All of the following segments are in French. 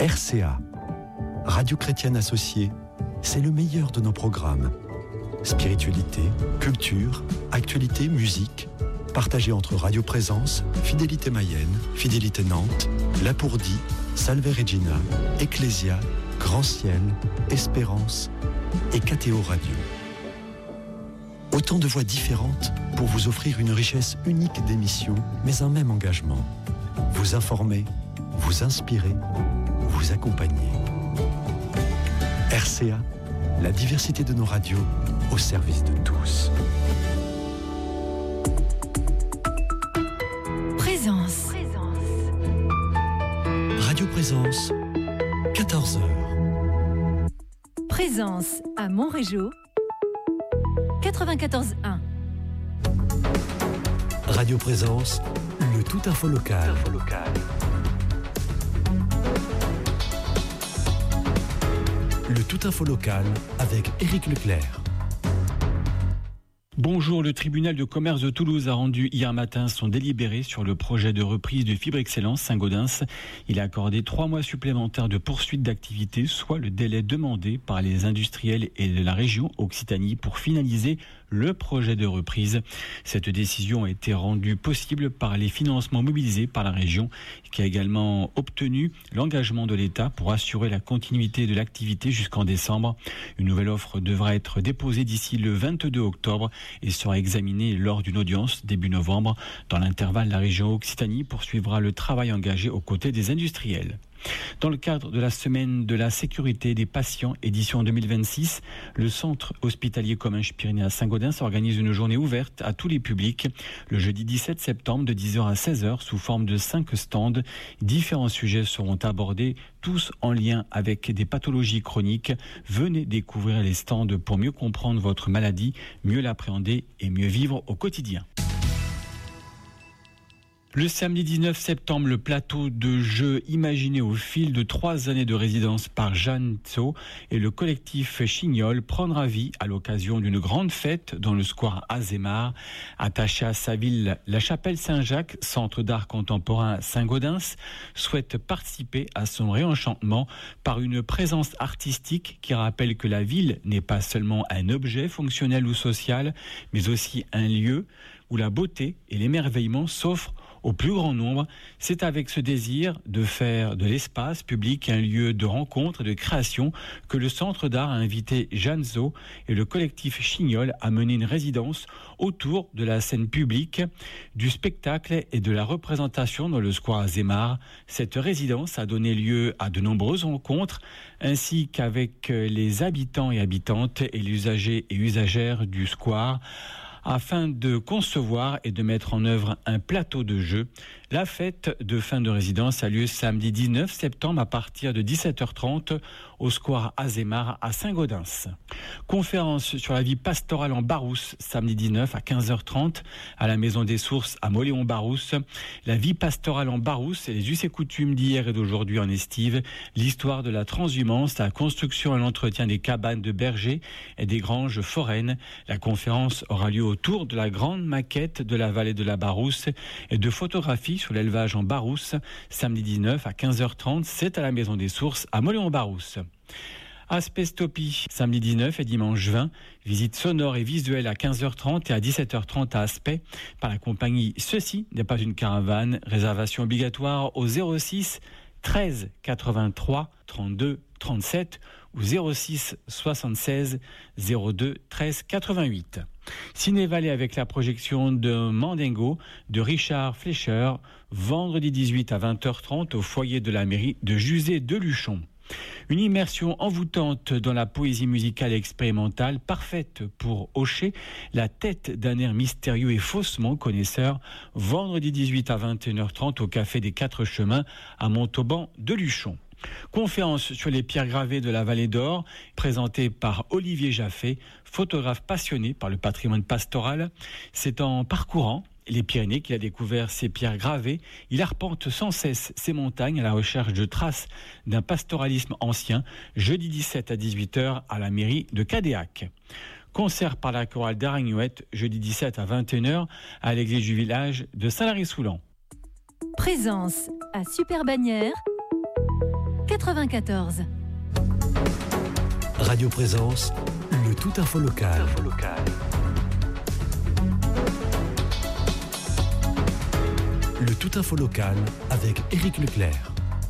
RCA, Radio Chrétienne Associée, c'est le meilleur de nos programmes. Spiritualité, culture, actualité, musique, partagés entre Radio Présence, Fidélité Mayenne, Fidélité Nantes, Lapourdie, Salve Regina, Ecclésia, Grand Ciel, Espérance et KTO Radio. Autant de voix différentes pour vous offrir une richesse unique d'émissions, mais un même engagement. Vous informer, vous inspirer, vous accompagner. RCA, la diversité de nos radios au service de tous. Présence. Radio Présence, 14h. Présence à Montrégeau, 94.1. Radio Présence, le tout info local. Le tout info local avec Éric Leclerc. Bonjour, le tribunal de commerce de Toulouse a rendu hier matin son délibéré sur le projet de reprise de Fibre Excellence Saint-Gaudens. Il a accordé 3 mois supplémentaires de poursuite d'activité, soit le délai demandé par les industriels et de la région Occitanie pour finaliser le projet de reprise. Cette décision a été rendue possible par les financements mobilisés par la région, qui a également obtenu l'engagement de l'État pour assurer la continuité de l'activité jusqu'en décembre. Une nouvelle offre devra être déposée d'ici le 22 octobre et sera examinée lors d'une audience début novembre. Dans l'intervalle, la région Occitanie poursuivra le travail engagé aux côtés des industriels. Dans le cadre de la semaine de la sécurité des patients, édition 2026, le centre hospitalier Comminges-Pyrénées à Saint-Gaudens organise une journée ouverte à tous les publics le jeudi 17 septembre de 10h à 16h sous forme de 5 stands. Différents sujets seront abordés, tous en lien avec des pathologies chroniques. Venez découvrir les stands pour mieux comprendre votre maladie, mieux l'appréhender et mieux vivre au quotidien. Le samedi 19 septembre, le plateau de jeux imaginé au fil de 3 années de résidence par Jeanne Tso et le collectif Chignol prendra vie à l'occasion d'une grande fête dans le square Azémar. Attaché à sa ville, la chapelle Saint-Jacques, centre d'art contemporain Saint-Gaudens, souhaite participer à son réenchantement par une présence artistique qui rappelle que la ville n'est pas seulement un objet fonctionnel ou social, mais aussi un lieu où la beauté et l'émerveillement s'offrent au plus grand nombre. C'est avec ce désir de faire de l'espace public un lieu de rencontre et de création que le Centre d'art a invité Jeanne Tso et le collectif Chignol à mener une résidence autour de la scène publique, du spectacle et de la représentation dans le square Azémar. Cette résidence a donné lieu à de nombreuses rencontres, ainsi qu'avec les habitants et habitantes et les usagers et usagères du square, afin de concevoir et de mettre en œuvre un plateau de jeux. La fête de fin de résidence a lieu samedi 19 septembre à partir de 17h30 au square Azémar à Saint-Gaudens. Conférence sur la vie pastorale en Barousse, samedi 19 à 15h30 à la Maison des Sources à Mauléon-Barousse. La vie pastorale en Barousse et les us et coutumes d'hier et d'aujourd'hui en estive, l'histoire de la transhumance, la construction et l'entretien des cabanes de bergers et des granges foraines. La conférence aura lieu autour de la grande maquette de la vallée de la Barousse et de photographies sur l'élevage en Barousse, samedi 19 à 15h30, c'est à la Maison des Sources à Mauléon-Barousse. Aspestopie, samedi 19 et dimanche 20, visite sonore et visuelle à 15h30 et à 17h30 à Aspect par la compagnie Ceci n'est pas une caravane. Réservation obligatoire au 06 13 83 32 37 ou 06 76 02 13 88. Ciné-Vallée avec la projection de Mandingo de Richard Fleischer, vendredi 18 à 20h30 au foyer de la mairie de Juzet-de-Luchon. Une immersion envoûtante dans la poésie musicale et expérimentale, parfaite pour hocher la tête d'un air mystérieux et faussement connaisseur, vendredi 18 à 21h30 au Café des Quatre Chemins à Montauban de Luchon. Conférence sur les pierres gravées de la Vallée d'Or, présentée par Olivier Jaffé, photographe passionné par le patrimoine pastoral. C'est en parcourant les Pyrénées qu'il a découvert ces pierres gravées. Il arpente sans cesse ces montagnes à la recherche de traces d'un pastoralisme ancien, jeudi 17 à 18h à la mairie de Cadéac. Concert par la chorale d'Aragnouette, jeudi 17 à 21h à l'église du village de Saint-Lary-Soulan. Présence à Super Bagnères, 94. Radio Présence, le tout info local. Le tout info local avec Éric Leclerc.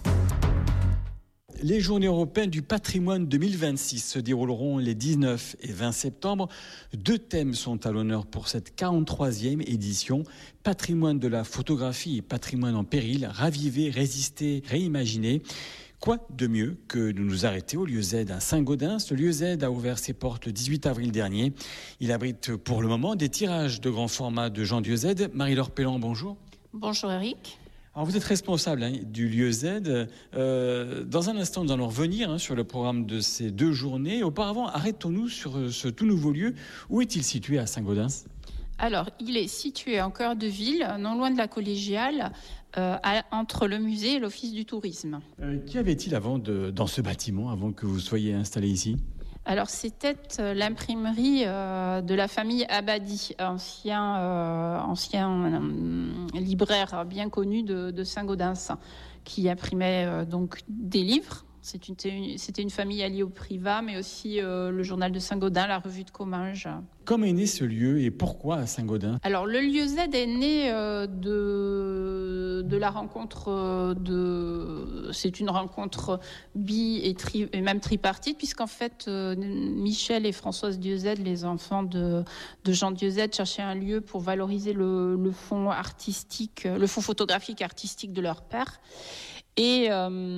Les Journées européennes du patrimoine 2026 se dérouleront les 19 et 20 septembre. 2 thèmes sont à l'honneur pour cette 43e édition. Patrimoine de la photographie et patrimoine en péril, raviver, résister, réimaginer. Quoi de mieux que de nous arrêter au lieu Z à Saint-Gaudens. Le lieu Z a ouvert ses portes le 18 avril dernier. Il abrite pour le moment des tirages de grand format de Jean Dieu Z. Marie-Laure Pellan, bonjour. Bonjour Eric. Alors vous êtes responsable du lieu Z. Dans un instant, nous allons revenir sur le programme de ces 2 journées. Auparavant, arrêtons-nous sur ce tout nouveau lieu. Où est-il situé à Saint-Gaudens ? Alors, il est situé en cœur de ville, non loin de la collégiale, entre le musée et l'office du tourisme. Qu'y avait-il dans ce bâtiment, avant que vous soyez installé ici ? Alors, c'était l'imprimerie de la famille Abadi, ancien libraire bien connu de Saint-Gaudens, qui imprimait donc des livres. C'était une famille alliée au Privat, mais aussi le journal de Saint-Gaudens, la revue de Comminges. Comment est né ce lieu et pourquoi à Saint-Gaudens ? Alors, le lieu Z est né de la rencontre c'est une rencontre et même tripartite, puisqu'en fait, Michel et Françoise Dieu-Z, les enfants de Jean Dieu-Z, cherchaient un lieu pour valoriser le fonds artistique, le fonds photographique artistique de leur père. Et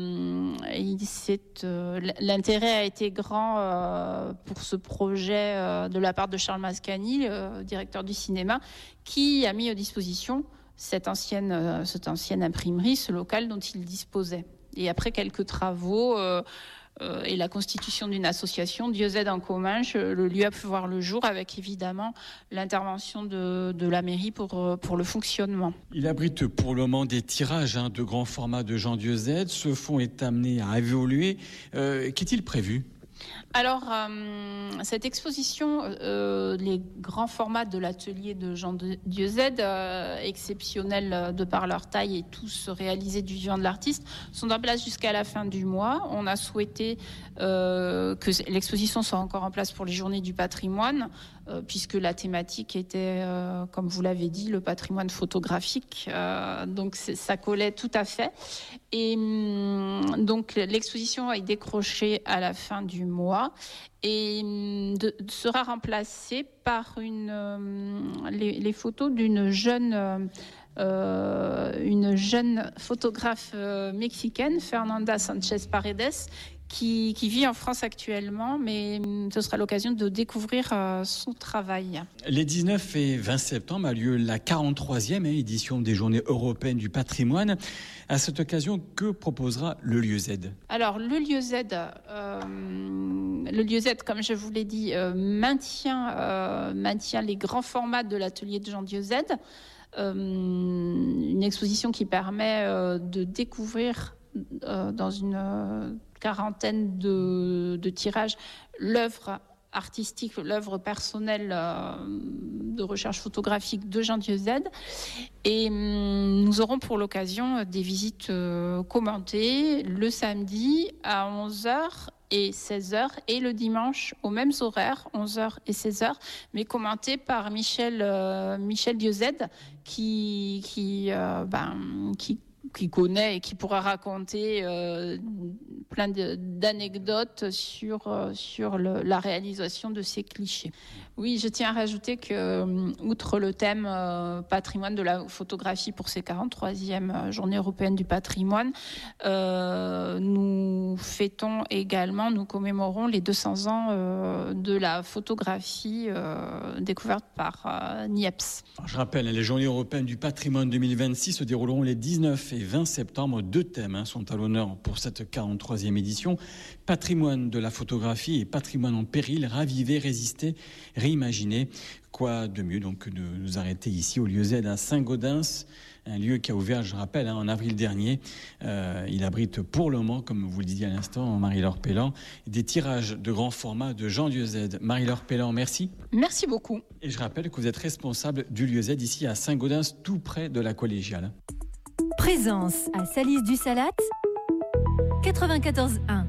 l'intérêt a été grand pour ce projet de la part de Charles Mascagni, directeur du cinéma, qui a mis à disposition cette ancienne imprimerie, ce local dont il disposait. Et après quelques travaux et la constitution d'une association, Dieu Z en Comminges, le lieu a pu voir le jour avec évidemment l'intervention de la mairie pour le fonctionnement. Il abrite pour le moment des tirages de grand format de Jean Dieu Z. Ce fonds est amené à évoluer. Qu'est-il prévu ? Alors, cette exposition, les grands formats de l'atelier de Jean Dieu Z, exceptionnels de par leur taille et tous réalisés du vivant de l'artiste, sont en place jusqu'à la fin du mois. On a souhaité que l'exposition soit encore en place pour les Journées du patrimoine, puisque la thématique était, comme vous l'avez dit, le patrimoine photographique. Donc, ça collait tout à fait. Et donc, l'exposition est décrochée à la fin du mois et sera remplacée par les photos d'une jeune photographe mexicaine, Fernanda Sanchez Paredes, qui vit en France actuellement, mais ce sera l'occasion de découvrir son travail. Les 19 et 20 septembre a lieu la 43e édition des Journées européennes du patrimoine. À cette occasion, que proposera le lieu Z ? Alors, le lieu Z, comme je vous l'ai dit, maintient les grands formats de l'atelier de Jean Dieu Z. Une exposition qui permet de découvrir dans une quarantaine de tirages l'œuvre artistique, l'œuvre personnelle de recherche photographique de Jean Dieu Z. Et nous aurons pour l'occasion des visites commentées le samedi à 11h et 16h et le dimanche aux mêmes horaires, 11h et 16h, mais commentées par Michel Dieu Z qui connaît et qui pourra raconter plein d'anecdotes sur la réalisation de ces clichés. Oui, je tiens à rajouter que, outre le thème patrimoine de la photographie pour ces 43e Journées européennes du patrimoine, nous commémorons les 200 ans de la photographie découverte par Niepce. Je rappelle, les Journées européennes du patrimoine 2026 se dérouleront les 19 et 20 septembre. 2 thèmes sont à l'honneur pour cette 43e édition. Patrimoine de la photographie et patrimoine en péril, raviver, résister, réimaginer. Quoi de mieux donc que de nous arrêter ici au lieu Z à Saint-Gaudens, un lieu qui a ouvert, je rappelle, en avril dernier. Il abrite pour le moment, comme vous le disiez à l'instant, Marie-Laure Pellan, des tirages de grand format de Jean Dieu Z. Marie-Laure Pellan, merci. Merci beaucoup. Et je rappelle que vous êtes responsable du lieu Z ici à Saint-Gaudens, tout près de la collégiale. Présence à Salis du Salat, 94. 94.1.